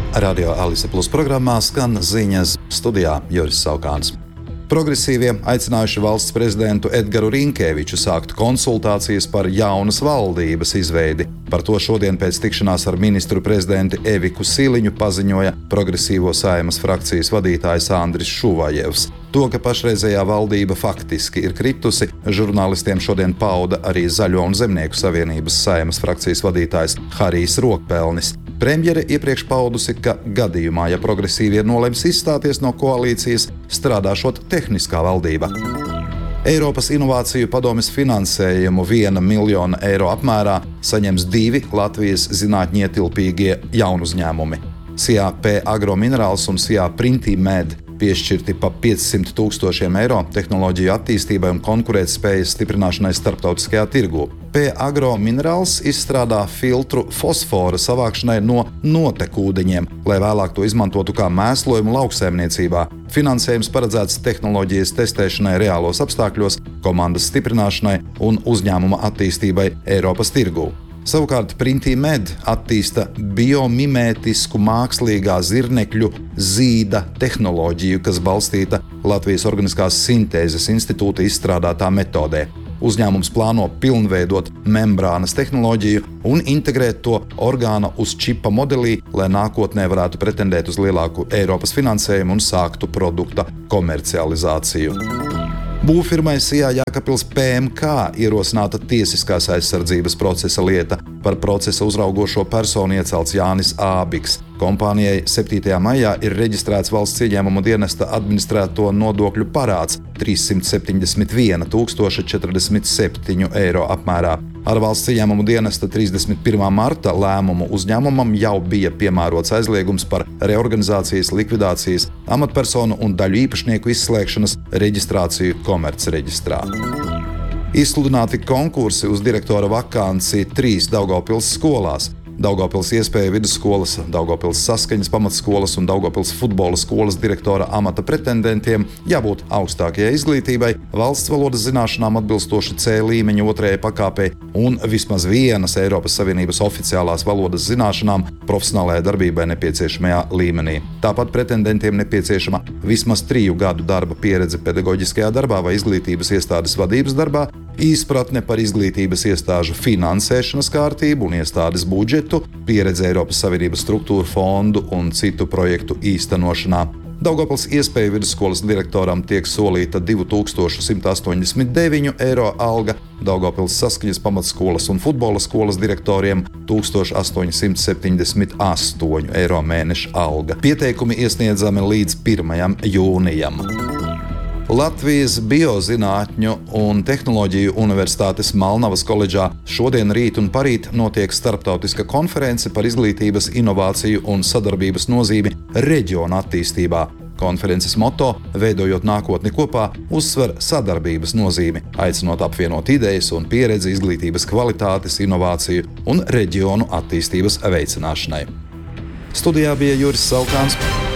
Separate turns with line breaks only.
Radio Alise Plus programmā skan ziņas, studijā Juris Saukāns. Progresīvie aicinājuši valsts prezidentu Edgaru Rinkēviču sākt konsultācijas par jaunas valdības izveidi. Par to šodien pēc tikšanās ar ministru prezidentu Eviku Siliņu paziņoja Progresīvo Saeimas frakcijas vadītājs Andris Šuvajevs. To, ka pašreizējā valdība faktiski ir kritusi, žurnālistiem šodien pauda arī Zaļo un Zemnieku savienības Saeimas frakcijas vadītājs Harijs Rokpelnis. Premjere iepriekš paudusi, ka gadījumā, ja progresīvie nolems izstāties no koalīcijas, strādāšot tehniskā valdība. Eiropas Inovāciju padomes finansējumu 1 miljona eiro apmērā saņems 2 Latvijas zinātņietilpīgie jaunuzņēmumi. SIA P Agro Minerals un SIA Printi Med piešķirti pa 500 000 eiro tehnoloģiju attīstībai un konkurētspējas stiprināšanai starptautiskajā tirgū. P Agro Minerals izstrādā filtru fosfora savākšanai no notekūdeņiem, lai vēlāk to izmantotu kā mēslojumu lauksaimniecībā. Finansējums paredzēts tehnoloģijas testēšanai reālos apstākļos, komandas stiprināšanai un uzņēmuma attīstībai Eiropas tirgū. Savukārt Printi Med attīsta biomimētisku mākslīgā zirnekļu zīda tehnoloģiju, kas balstīta Latvijas Organiskās sintēzes institūta izstrādātā metodē. Uzņēmums plāno pilnveidot membrānas tehnoloģiju un integrēt to orgāna uz čipa modelī, lai nākotnē varētu pretendēt uz lielāku Eiropas finansējumu un sāktu produkta komercializāciju. Būvfirmai SIA Jēkabpils PMK ierosināta tiesiskās aizsardzības procesa lieta. Par procesa uzraugošo personu iecelts Jānis Ābiks. Kompānijai 7. maijā ir reģistrēts valsts ieņēmumu dienesta administrēto nodokļu parāds 371 047 eiro apmērā. Ar valsts ieņēmumu dienesta 31. marta lēmumu uzņēmumam jau bija piemērots aizliegums par reorganizācijas, likvidācijas, amatpersonu un daļu īpašnieku izslēgšanas reģistrāciju komercreģistrā. Izsludināti konkursi uz direktora vakanci 3 Daugavpils skolās. Daugavpils Iespēju vidusskolas, Daugavpils Saskaņas pamatskolas un Daugavpils futbola skolas direktora amata pretendentiem jābūt augstākajai izglītībai, valsts valodas zināšanām atbilstoši C līmeņa 2. pakāpei un vismaz vienas Eiropas Savienības oficiālās valodas zināšanām profesionālajai darbībai nepieciešamajā līmenī. Tāpat pretendentiem nepieciešama vismaz 3 gadu darba pieredze pedagoģiskajā darbā vai izglītības iestādes vadības darbā, izpratne par izglītības iestāžu finansēšanas kārtību un iestādes budžetu, pieredze Eiropas Savienības struktūru fondu un citu projektu īstenošanā. Daugavpils Iespēju vidusskolas direktoram tiek solīta 2189 eiro alga, Daugavpils Saskaņas pamatskolas un futbola skolas direktoriem 1878 eiro mēneša alga. Pieteikumi iesniedzami līdz 1. jūnijam. Latvijas Biozinātņu un tehnoloģiju universitātes Malnavas koledžā šodien, rīt un parīt notiek starptautiska konference par izglītības, inovāciju un sadarbības nozīmi reģiona attīstībā. Konferences moto "Veidojot nākotni kopā" uzsver sadarbības nozīmi, aicinot apvienot idejas un pieredzi izglītības kvalitātes, inovāciju un reģionu attīstības veicināšanai. Studijā bija Juris Saukāns.